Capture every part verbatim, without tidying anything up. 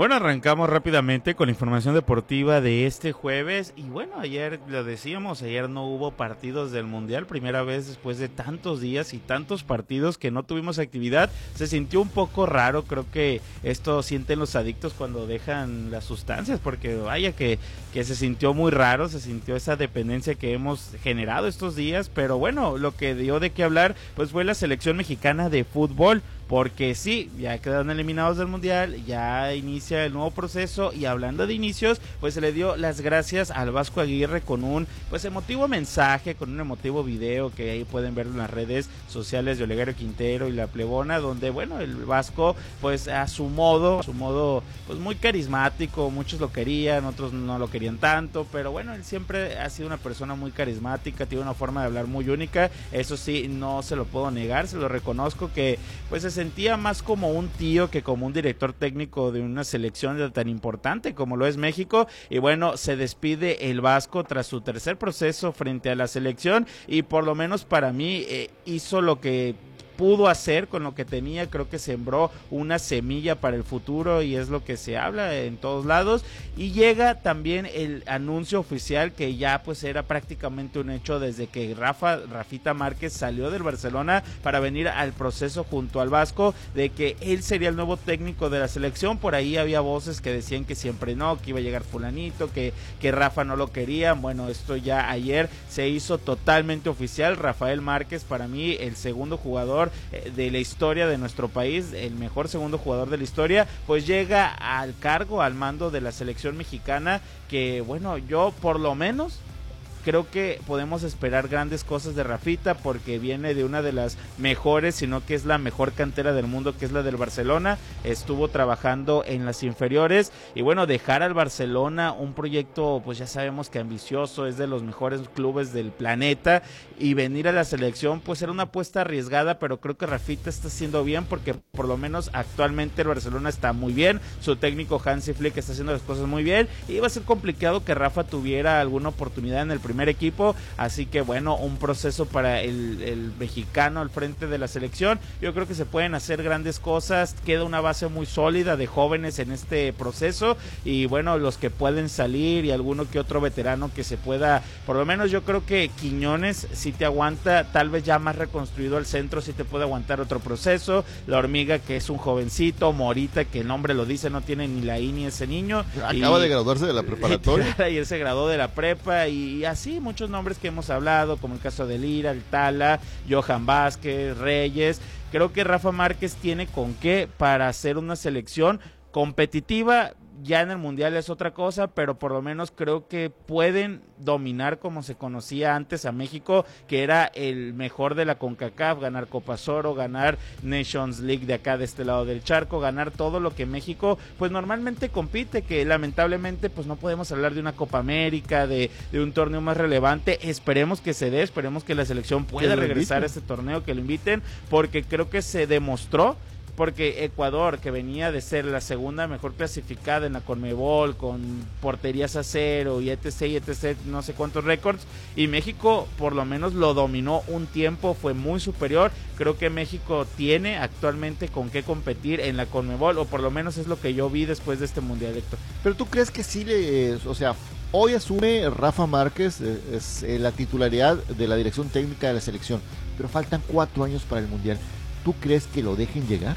Bueno, arrancamos rápidamente con la información deportiva de este jueves y bueno, ayer lo decíamos, ayer no hubo partidos del Mundial, primera vez después de tantos días y tantos partidos que no tuvimos actividad, se sintió un poco raro, creo que esto sienten los adictos cuando dejan las sustancias, porque vaya que, que se sintió muy raro, se sintió esa dependencia que hemos generado estos días, pero bueno, lo que dio de qué hablar pues fue la selección mexicana de fútbol, porque sí, ya quedaron eliminados del Mundial, ya inicia el nuevo proceso y hablando de inicios, pues se le dio las gracias al Vasco Aguirre con un pues emotivo mensaje, con un emotivo video que ahí pueden ver en las redes sociales de Olegario Quintero y La Plebona, donde bueno, el Vasco pues a su modo, a su modo pues muy carismático, muchos lo querían, otros no lo querían tanto, pero bueno, él siempre ha sido una persona muy carismática, tiene una forma de hablar muy única, eso sí, no se lo puedo negar, se lo reconozco que pues se sentía más como un tío que como un director técnico de una selección tan importante como lo es México, y bueno, se despide el Vasco tras su tercer proceso frente a la selección, y por lo menos para mí eh, hizo lo que pudo hacer con lo que tenía, creo que sembró una semilla para el futuro y es lo que se habla en todos lados, y llega también el anuncio oficial que ya pues era prácticamente un hecho desde que Rafa, Rafita Márquez salió del Barcelona para venir al proceso junto al Vasco, de que él sería el nuevo técnico de la selección. Por ahí había voces que decían que siempre no, que iba a llegar fulanito, que, que Rafa no lo quería. Bueno, esto ya ayer se hizo totalmente oficial. Rafael Márquez, para mí el segundo jugador de la historia de nuestro país, el mejor segundo jugador de la historia, pues llega al cargo, al mando de la selección mexicana, que bueno, yo por lo menos creo que podemos esperar grandes cosas de Rafita, porque viene de una de las mejores, sino que es la mejor cantera del mundo, que es la del Barcelona. Estuvo trabajando en las inferiores y bueno, dejar al Barcelona, un proyecto pues ya sabemos que ambicioso, es de los mejores clubes del planeta, y venir a la selección pues era una apuesta arriesgada, pero creo que Rafita está haciendo bien, porque por lo menos actualmente el Barcelona está muy bien, su técnico Hansi Flick está haciendo las cosas muy bien, y iba a ser complicado que Rafa tuviera alguna oportunidad en el primer equipo, así que bueno, un proceso para el, el mexicano al frente de la selección. Yo creo que se pueden hacer grandes cosas, queda una base muy sólida de jóvenes en este proceso, y bueno, los que pueden salir y alguno que otro veterano que se pueda, por lo menos yo creo que Quiñones si te aguanta, tal vez ya más reconstruido el centro, si te puede aguantar otro proceso, La Hormiga que es un jovencito, Morita que el nombre lo dice, no tiene ni la I ni ese niño, acaba y, de graduarse de la preparatoria y él se graduó de la prepa, y así muchos nombres que hemos hablado, como el caso de Lira, el Tala, Johan Vázquez, Reyes. Creo que Rafa Márquez tiene con qué para hacer una selección competitiva. Ya en el Mundial es otra cosa, pero por lo menos creo que pueden dominar como se conocía antes a México, que era el mejor de la CONCACAF, ganar Copas Oro, ganar Nations League de acá de este lado del charco, ganar todo lo que México pues normalmente compite, que lamentablemente pues no podemos hablar de una Copa América, de, de un torneo más relevante. Esperemos que se dé, esperemos que la selección pueda regresar a ese torneo, que lo inviten, porque creo que se demostró, porque Ecuador, que venía de ser la segunda mejor clasificada en la Conmebol, con porterías a cero y etc, y etc, no sé cuántos récords, y México por lo menos lo dominó un tiempo, fue muy superior. Creo que México tiene actualmente con qué competir en la Conmebol, o por lo menos es lo que yo vi después de este Mundial, Héctor. Pero tú crees que sí le, o sea, hoy asume Rafa Márquez eh, es, eh, la titularidad de la dirección técnica de la selección, pero faltan cuatro años para el Mundial. ¿Tú crees que lo dejen llegar?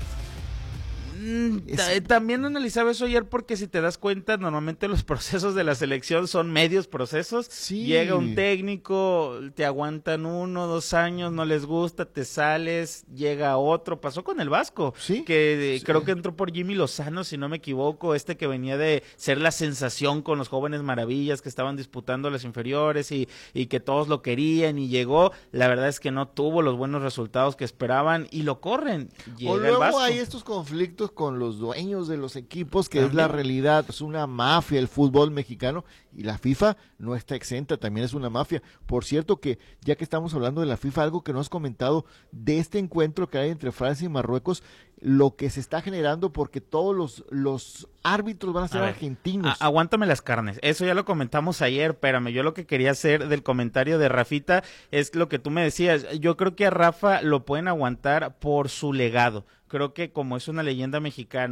Mm, es... También analizaba eso ayer, porque si te das cuenta, normalmente los procesos de la selección son medios procesos. Sí. Llega un técnico, te aguantan uno, dos años, no les gusta, te sales, llega otro. Pasó con el Vasco, ¿Sí? que Sí. creo que entró por Jimmy Lozano, si no me equivoco, este que venía de ser la sensación con los jóvenes maravillas que estaban disputando las inferiores y, y que todos lo querían, y llegó. La verdad es que no tuvo los buenos resultados que esperaban y lo corren. Llega o luego el Vasco. hay estos conflictos con los dueños de los equipos, que También es la realidad, es una mafia el fútbol mexicano, y la FIFA no está exenta, también es una mafia. Por cierto, que ya que estamos hablando de la FIFA, algo que no has comentado de este encuentro que hay entre Francia y Marruecos, lo que se está generando, porque todos los, los árbitros van a ser a ver, argentinos. A, aguántame las carnes, eso ya lo comentamos ayer, espérame, yo lo que quería hacer del comentario de Rafita es lo que tú me decías. Yo creo que a Rafa lo pueden aguantar por su legado, creo que como es una leyenda mexicana,